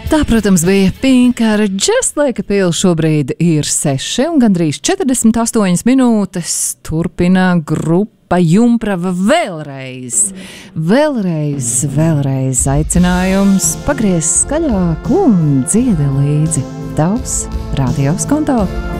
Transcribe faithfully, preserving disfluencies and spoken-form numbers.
Tā, protams, bija Pink ar Just Like a Pill. Šobrīd ir seši un gandrīz četrdesmit astoņas minūtes. Turpina grupa Jumprava vēlreiz. Vēlreiz, vēlreiz aicinājums pagriezt skaļāk un dziedi līdzi tavs radios konto.